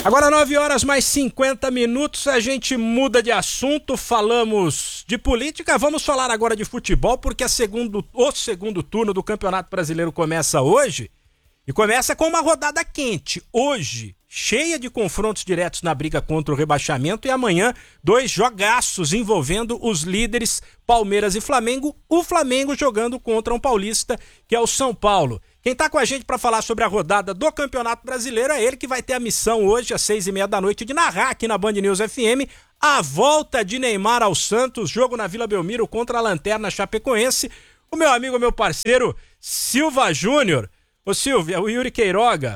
Agora 9h mais 50, a gente muda de assunto, falamos de política, vamos falar agora de futebol, porque o segundo turno do Campeonato Brasileiro começa hoje, e começa com uma rodada quente, hoje, cheia de confrontos diretos na briga contra o rebaixamento, e amanhã 2 jogaços envolvendo os líderes Palmeiras e Flamengo, o Flamengo jogando contra um paulista, que é o São Paulo. Quem tá com a gente para falar sobre a rodada do Campeonato Brasileiro é ele que vai ter a missão hoje, às 6h30 de narrar aqui na Band News FM, a volta de Neymar ao Santos, jogo na Vila Belmiro contra a Lanterna Chapecoense. O meu amigo, meu parceiro, Silva Júnior. Ô Silvia, o Yuri Queiroga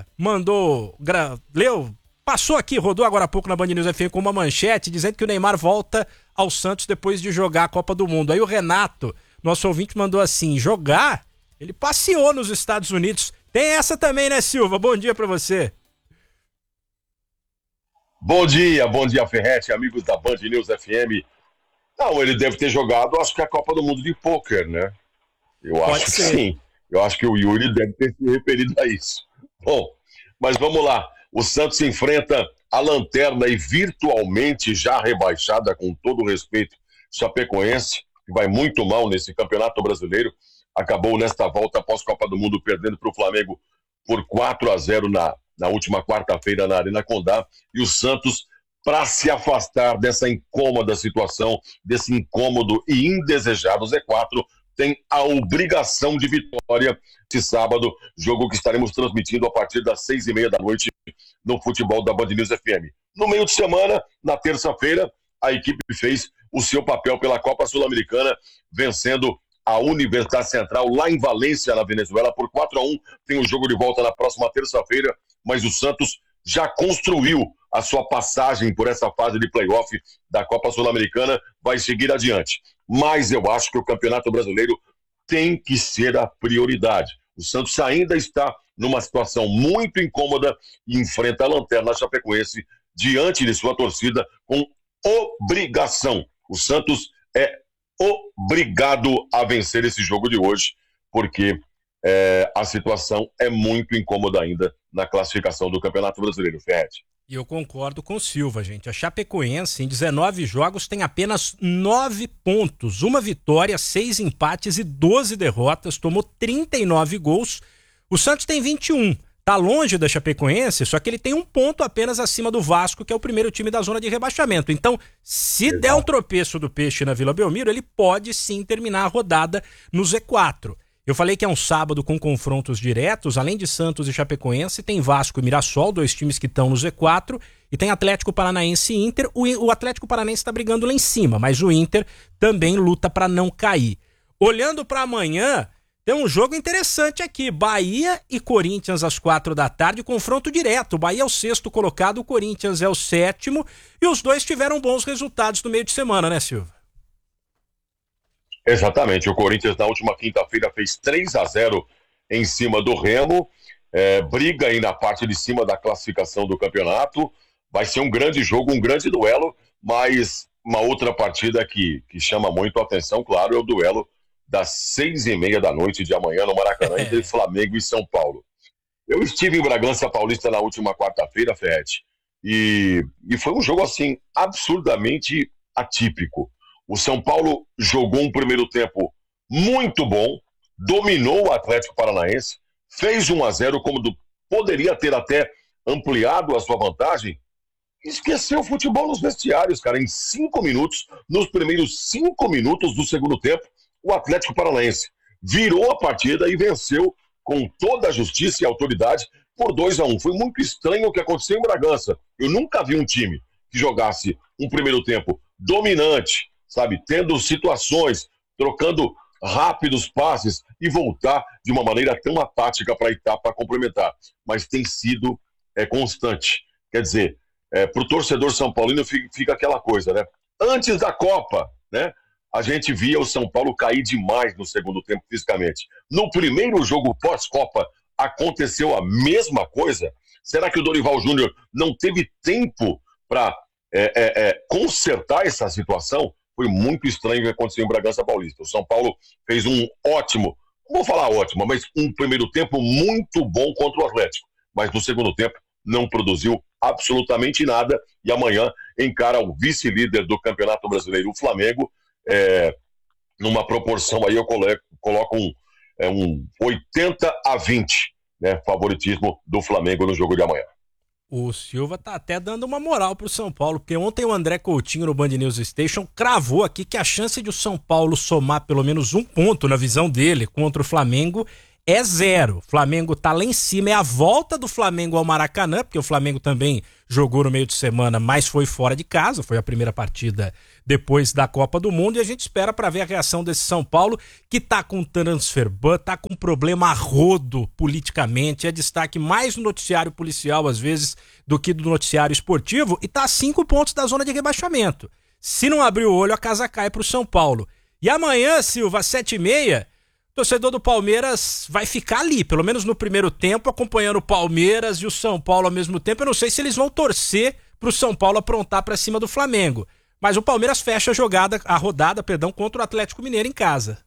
passou aqui, rodou agora há pouco na Band News FM com uma manchete dizendo que o Neymar volta ao Santos depois de jogar a Copa do Mundo. Aí o Renato, nosso ouvinte, mandou assim, jogar? Ele passeou nos Estados Unidos. Tem essa também, né, Silva? Bom dia pra você. Bom dia Ferretti, amigos da Band News FM. Não, ele deve ter jogado, acho que a Copa do Mundo de pôquer, né? Eu acho que sim. Eu acho que o Yuri deve ter se referido a isso. Bom, mas vamos lá. O Santos enfrenta a Lanterna e virtualmente já rebaixada, com todo o respeito, Chapecoense, que vai muito mal nesse Campeonato Brasileiro. Acabou nesta volta após Copa do Mundo perdendo para o Flamengo por 4-0 na última quarta-feira na Arena Condá. E o Santos, para se afastar dessa incômoda situação, desse incômodo e indesejado Z4, tem a obrigação de vitória esse sábado, jogo que estaremos transmitindo a partir das 6h30 no futebol da Band News FM. No meio de semana, na terça-feira, a equipe fez o seu papel pela Copa Sul-Americana, vencendo a Universidade Central lá em Valência, na Venezuela, por 4-1. Tem o jogo de volta na próxima terça-feira, mas o Santos já construiu a sua passagem por essa fase de play-off da Copa Sul-Americana, vai seguir adiante. Mas eu acho que o Campeonato Brasileiro tem que ser a prioridade. O Santos ainda está numa situação muito incômoda e enfrenta a Lanterna Chapecoense diante de sua torcida com obrigação. O Santos é obrigado a vencer esse jogo de hoje, porque a situação é muito incômoda ainda na classificação do Campeonato Brasileiro, Ferretti. E eu concordo com o Silva, gente. A Chapecoense, em 19 jogos, tem apenas 9 pontos. 1 vitória, 6 empates e 12 derrotas. Tomou 39 gols. O Santos tem 21. Tá longe da Chapecoense, só que ele tem 1 ponto apenas acima do Vasco, que é o primeiro time da zona de rebaixamento. Então, se der um tropeço do Peixe na Vila Belmiro, ele pode sim terminar a rodada no Z4. Eu falei que é um sábado com confrontos diretos, além de Santos e Chapecoense, tem Vasco e Mirassol, 2 times que estão no Z4, e tem Atlético Paranaense e Inter. O Atlético Paranaense está brigando lá em cima, mas o Inter também luta para não cair. Olhando para amanhã, tem um jogo interessante aqui, Bahia e Corinthians às 4h, confronto direto. O Bahia é o 6º colocado, o Corinthians é o 7º, e os dois tiveram bons resultados no meio de semana, né, Silva? Exatamente, o Corinthians na última quinta-feira fez 3-0 em cima do Remo, briga aí na parte de cima da classificação do campeonato, vai ser um grande jogo, um grande duelo, mas uma outra partida que chama muito a atenção, claro, é o duelo das 6h30 de amanhã no Maracanã, entre Flamengo e São Paulo. Eu estive em Bragança Paulista na última quarta-feira, Fred, e foi um jogo assim, absurdamente atípico. O São Paulo jogou um primeiro tempo muito bom, dominou o Atlético Paranaense, fez 1-0, como poderia ter até ampliado a sua vantagem, esqueceu o futebol nos vestiários, cara. Em 5 minutos, nos primeiros 5 minutos do segundo tempo, o Atlético Paranaense virou a partida e venceu com toda a justiça e autoridade por 2-1. Foi muito estranho o que aconteceu em Bragança. Eu nunca vi um time que jogasse um primeiro tempo dominante, sabe, tendo situações, trocando rápidos passes e voltar de uma maneira tão apática para a etapa complementar. Mas tem sido constante. Quer dizer, para o torcedor são paulino fica aquela coisa, né? Antes da Copa, né, a gente via o São Paulo cair demais no segundo tempo fisicamente. No primeiro jogo pós-Copa aconteceu a mesma coisa? Será que o Dorival Júnior não teve tempo para consertar essa situação? Foi muito estranho o que aconteceu em Bragança Paulista. O São Paulo fez um ótimo, não vou falar ótimo, mas um primeiro tempo muito bom contra o Atlético. Mas no segundo tempo não produziu absolutamente nada, e amanhã encara o vice-líder do Campeonato Brasileiro, o Flamengo, numa proporção aí eu coloco um 80-20, né, favoritismo do Flamengo no jogo de amanhã. O Silva tá até dando uma moral pro São Paulo, porque ontem o André Coutinho no Band News Station cravou aqui que a chance de o São Paulo somar pelo menos um ponto na visão dele contra o Flamengo é 0. O Flamengo tá lá em cima, é a volta do Flamengo ao Maracanã, porque o Flamengo também jogou no meio de semana, mas foi fora de casa, foi a primeira partida depois da Copa do Mundo, e a gente espera para ver a reação desse São Paulo, que tá com transfer ban, tá com problema a rodo politicamente, é destaque mais no noticiário policial às vezes do que do noticiário esportivo, e tá a 5 pontos da zona de rebaixamento. Se não abrir o olho, a casa cai pro São Paulo. E amanhã, Silva, às 7h30, torcedor do Palmeiras vai ficar ali, pelo menos no primeiro tempo, acompanhando o Palmeiras e o São Paulo ao mesmo tempo. Eu não sei se eles vão torcer pro São Paulo aprontar pra cima do Flamengo. Mas o Palmeiras fecha a rodada contra o Atlético Mineiro em casa.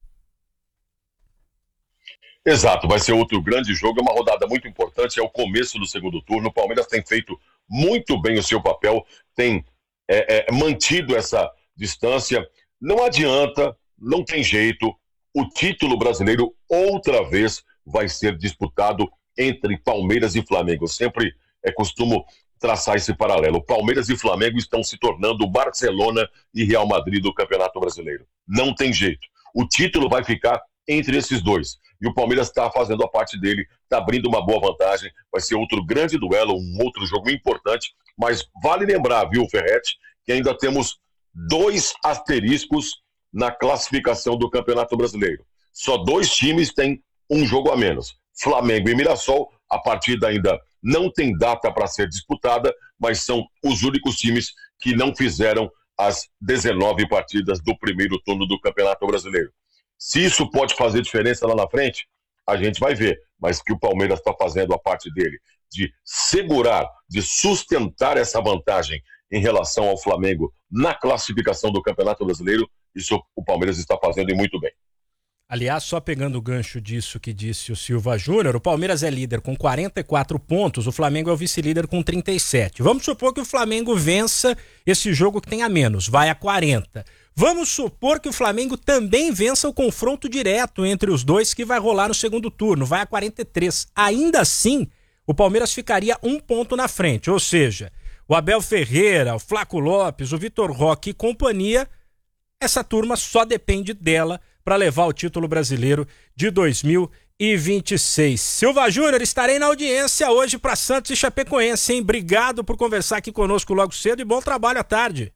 Exato, vai ser outro grande jogo, é uma rodada muito importante, é o começo do segundo turno. O Palmeiras tem feito muito bem o seu papel, tem mantido essa distância. Não adianta, não tem jeito. O título brasileiro outra vez vai ser disputado entre Palmeiras e Flamengo. Eu sempre costumo traçar esse paralelo. Palmeiras e Flamengo estão se tornando Barcelona e Real Madrid do Campeonato Brasileiro. Não tem jeito. O título vai ficar entre esses dois. E o Palmeiras está fazendo a parte dele, está abrindo uma boa vantagem. Vai ser outro grande duelo, um outro jogo importante. Mas vale lembrar, viu, Ferretti, que ainda temos 2 asteriscos na classificação do Campeonato Brasileiro. Só 2 times têm um jogo a menos. Flamengo e Mirassol, a partida ainda não tem data para ser disputada, mas são os únicos times que não fizeram as 19 partidas do primeiro turno do Campeonato Brasileiro. Se isso pode fazer diferença lá na frente, a gente vai ver. Mas que o Palmeiras está fazendo a parte dele de segurar, de sustentar essa vantagem em relação ao Flamengo na classificação do Campeonato Brasileiro, isso o Palmeiras está fazendo e muito bem. Aliás, só pegando o gancho disso que disse o Silva Júnior, o Palmeiras é líder com 44 pontos, o Flamengo é o vice-líder com 37. Vamos supor que o Flamengo vença esse jogo que tem a menos, vai a 40. Vamos supor que o Flamengo também vença o confronto direto entre os dois que vai rolar no segundo turno, vai a 43. Ainda assim, o Palmeiras ficaria 1 ponto na frente, ou seja, o Abel Ferreira, o Flaco Lopes, o Vitor Roque e companhia, essa turma só depende dela para levar o título brasileiro de 2026. Silva Júnior, estarei na audiência hoje para Santos e Chapecoense, hein? Obrigado por conversar aqui conosco logo cedo e bom trabalho à tarde.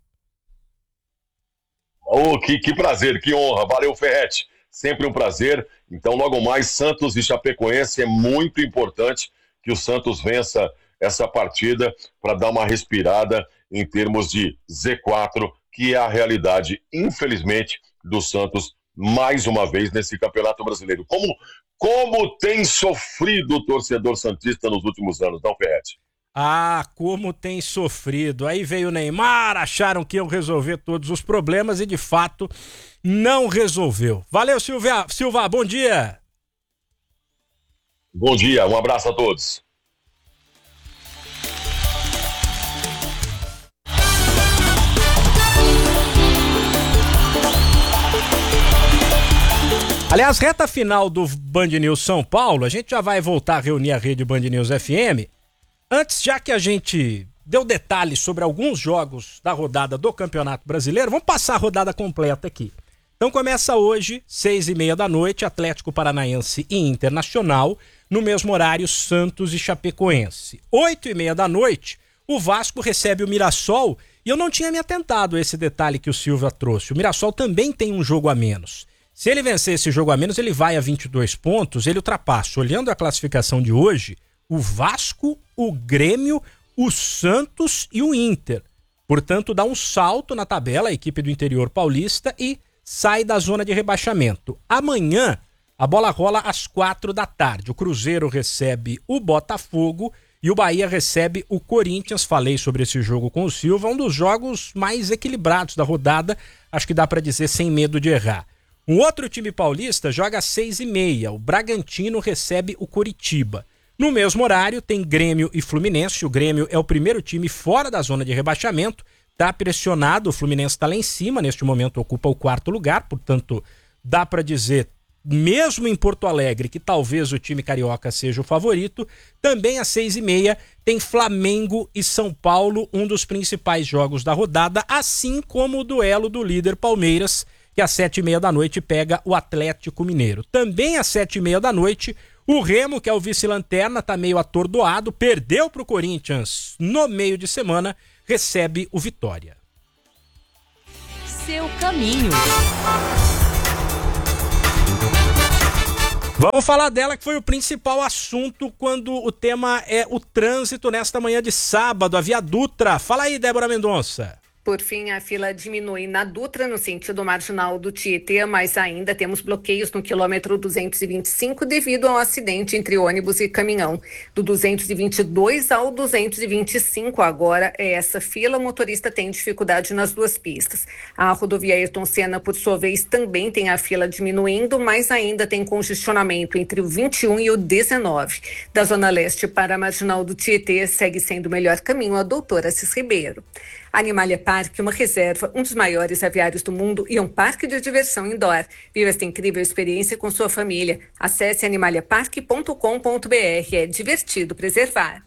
Oh, que prazer, que honra. Valeu, Ferretti. Sempre um prazer. Então, logo mais, Santos e Chapecoense, é muito importante que o Santos vença essa partida para dar uma respirada em termos de Z4, que é a realidade, infelizmente, do Santos mais uma vez nesse Campeonato Brasileiro. Como tem sofrido o torcedor santista nos últimos anos, não, Ferretti? Ah, como tem sofrido. Aí veio o Neymar, acharam que iam resolver todos os problemas e de fato não resolveu. Valeu, Silva, bom dia. Bom dia, um abraço a todos. Aliás, reta final do Band News São Paulo, a gente já vai voltar a reunir a rede Band News FM. Antes, já que a gente deu detalhes sobre alguns jogos da rodada do Campeonato Brasileiro, vamos passar a rodada completa aqui. Então começa hoje, 6h30 da noite, Atlético Paranaense e Internacional, no mesmo horário, Santos e Chapecoense. 8h30 da noite, o Vasco recebe o Mirassol, e eu não tinha me atentado a esse detalhe que o Silva trouxe. O Mirassol também tem um jogo a menos. Se ele vencer esse jogo a menos, ele vai a 22 pontos, ele ultrapassa, olhando a classificação de hoje, o Vasco, o Grêmio, o Santos e o Inter. Portanto, dá um salto na tabela a equipe do interior paulista e sai da zona de rebaixamento. Amanhã, a bola rola às 4h. O Cruzeiro recebe o Botafogo e o Bahia recebe o Corinthians. Falei sobre esse jogo com o Silva, um dos jogos mais equilibrados da rodada, acho que dá para dizer sem medo de errar. Um outro time paulista joga às 6h30. O Bragantino recebe o Coritiba. No mesmo horário tem Grêmio e Fluminense. O Grêmio é o primeiro time fora da zona de rebaixamento, tá pressionado, o Fluminense está lá em cima, neste momento ocupa o 4º lugar, portanto dá para dizer, mesmo em Porto Alegre, que talvez o time carioca seja o favorito. Também às 6h30 tem Flamengo e São Paulo, um dos principais jogos da rodada, assim como o duelo do líder Palmeiras, que às 7h30 da noite pega o Atlético Mineiro. Também às 7h30 da noite, o Remo, que é o vice-lanterna, tá meio atordoado, perdeu pro Corinthians no meio de semana, recebe o Vitória. Seu caminho. Vamos falar dela, que foi o principal assunto quando o tema é o trânsito nesta manhã de sábado, a Via Dutra. Fala aí, Débora Mendonça. Por fim, a fila diminui na Dutra, no sentido marginal do Tietê, mas ainda temos bloqueios no quilômetro 225 devido ao acidente entre ônibus e caminhão. Do 222 ao 225 agora é essa fila, o motorista tem dificuldade nas duas pistas. A rodovia Ayrton Senna, por sua vez, também tem a fila diminuindo, mas ainda tem congestionamento entre o 21 e o 19. Da Zona Leste para a marginal do Tietê, segue sendo o melhor caminho a Doutor Assis Ribeiro. Animalia Park, uma reserva, um dos maiores aviários do mundo e um parque de diversão indoor. Viva esta incrível experiência com sua família. Acesse animaliapark.com.br. É divertido preservar.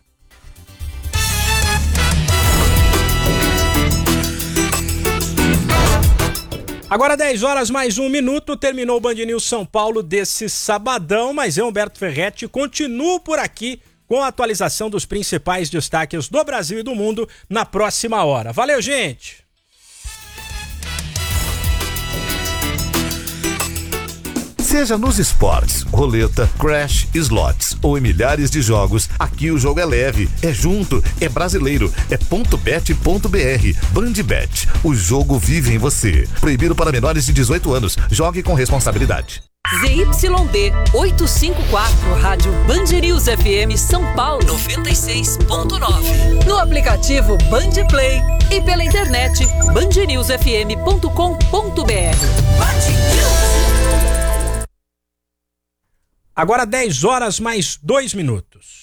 Agora 10h mais 1 minuto, terminou o Band News São Paulo desse sabadão, mas eu, Humberto Ferretti, continuo por aqui com a atualização dos principais destaques do Brasil e do mundo na próxima hora. Valeu, gente! Seja nos esportes, roleta, crash, slots ou em milhares de jogos, aqui o jogo é leve, é junto, é brasileiro, é .bet.br. Bandbet, o jogo vive em você. Proibido para menores de 18 anos. Jogue com responsabilidade. ZYD 854, Rádio Band News FM São Paulo 96.9. No aplicativo Band Play e pela internet bandnewsfm.com.br. Agora 10h mais 2 minutos.